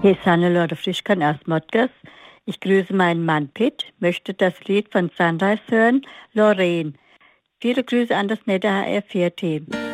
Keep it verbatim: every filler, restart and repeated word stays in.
Hier ist Hannelore Frischkan aus Mottgers. Ich grüße meinen Mann Pitt, möchte das Lied von Sunrise hören, Lorraine. Viele Grüße an das nette H R vier Team.